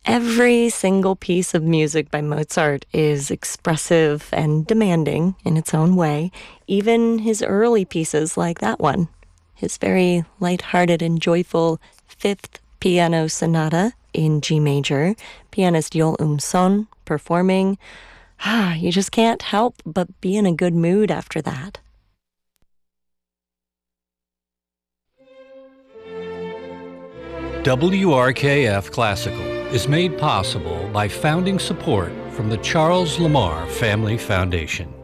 Every single piece of music by Mozart is expressive and demanding in its own way, even his early pieces like that one. His very lighthearted and joyful Fifth Piano Sonata in G major, pianist Yoel Son performing. You just can't help but be in a good mood after that. WRKF Classical is made possible by founding support from the Charles Lamar Family Foundation.